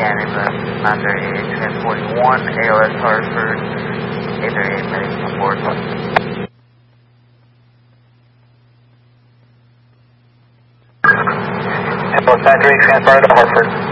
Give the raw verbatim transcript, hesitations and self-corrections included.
Yeah, and it's nine thirty-eight, transporting-one, A O S Hartford, eight thirty-eight, medic on board. Ambulance nine three, transported to Hartford.